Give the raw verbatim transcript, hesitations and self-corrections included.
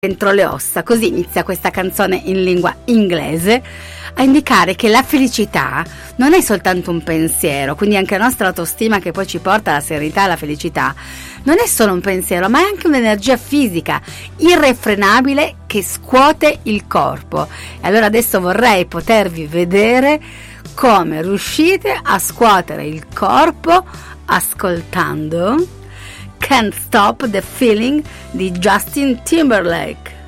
dentro le ossa, così inizia questa canzone in lingua inglese a indicare che la felicità non è soltanto un pensiero, quindi anche la nostra autostima che poi ci porta alla serenità e alla felicità non è solo un pensiero, ma è anche un'energia fisica irrefrenabile che scuote il corpo. E allora adesso vorrei potervi vedere come riuscite a scuotere il corpo ascoltando Can't Stop the Feeling di Justin Timberlake.